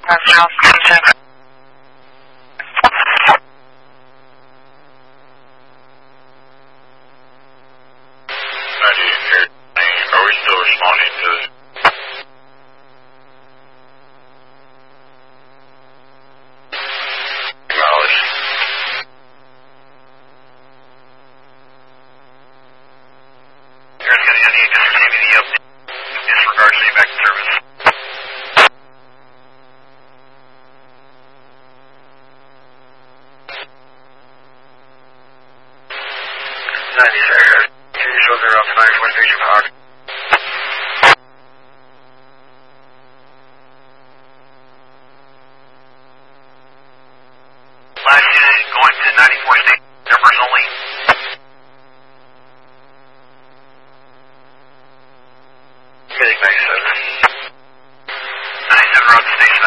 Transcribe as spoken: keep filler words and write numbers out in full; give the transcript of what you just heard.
South Concept. Are we still responding to this? Acknowledge. There's going to need to receive any update in disregard to the back service. ninety, sir. Can you show me around to ninety-four Station Park? Last unit going to ninety-four Station, numbers only. Getting ninety-seven. ninety-seven around to Station